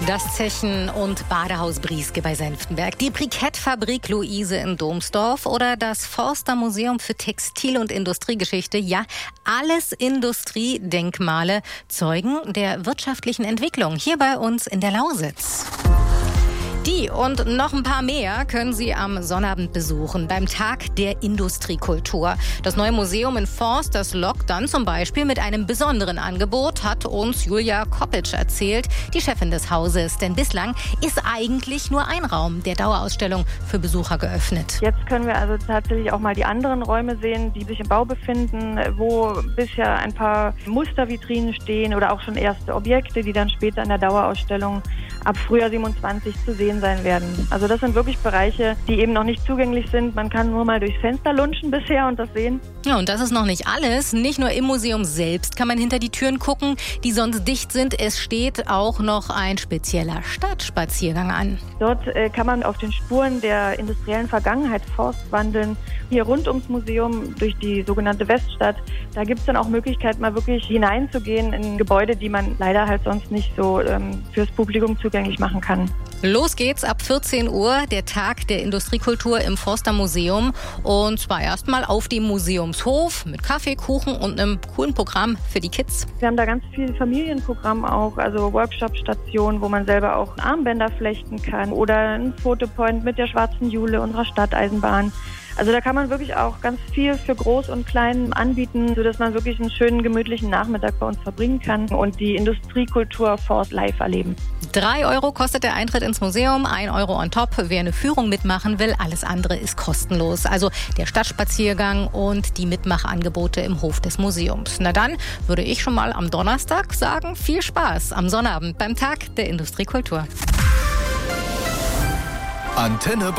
Das Zechen- und Badehaus Brieske bei Senftenberg, die Brikettfabrik Luise in Domsdorf oder das Forster-Museum für Textil- und Industriegeschichte. Ja, alles Industriedenkmale, Zeugen der wirtschaftlichen Entwicklung hier bei uns in der Lausitz. Die und noch ein paar mehr können Sie am Sonnabend besuchen, beim Tag der Industriekultur. Das neue Museum in Forst, das lockt dann zum Beispiel mit einem besonderen Angebot, hat uns Julia Koppitsch erzählt, die Chefin des Hauses. Denn bislang ist eigentlich nur ein Raum der Dauerausstellung für Besucher geöffnet. Jetzt können wir also tatsächlich auch mal die anderen Räume sehen, die sich im Bau befinden, wo bisher ein paar Mustervitrinen stehen oder auch schon erste Objekte, die dann später in der Dauerausstellung ab Frühjahr 27 zu sehen sein werden. Also das sind wirklich Bereiche, die eben noch nicht zugänglich sind. Man kann nur mal durchs Fenster lunchen bisher und das sehen. Ja, und das ist noch nicht alles. Nicht nur im Museum selbst kann man hinter die Türen gucken, die sonst dicht sind. Es steht auch noch ein spezieller Stadtspaziergang an. Dort kann man auf den Spuren der industriellen Vergangenheit Forst wandeln. Hier rund ums Museum durch die sogenannte Weststadt. Da gibt es dann auch Möglichkeit, mal wirklich hineinzugehen in Gebäude, die man leider halt sonst nicht so fürs Publikum zugänglich machen kann. Los geht's ab 14 Uhr, der Tag der Industriekultur im Forster Museum. Und zwar erstmal auf dem Museumshof mit Kaffee, Kuchen und einem coolen Programm für die Kids. Wir haben da ganz viel Familienprogramm auch, also Workshop-Stationen, wo man selber auch Armbänder flechten kann oder ein Fotopoint mit der schwarzen Jule unserer Stadteisenbahn. Also da kann man wirklich auch ganz viel für Groß und Klein anbieten, sodass man wirklich einen schönen, gemütlichen Nachmittag bei uns verbringen kann und die Industriekultur Forst live erleben. 3 Euro kostet der Eintritt ins Museum, 1 Euro on top. Wer eine Führung mitmachen will, alles andere ist kostenlos. Also der Stadtspaziergang und die Mitmachangebote im Hof des Museums. Na dann würde ich schon mal am Donnerstag sagen, viel Spaß am Sonnabend beim Tag der Industriekultur. Antenne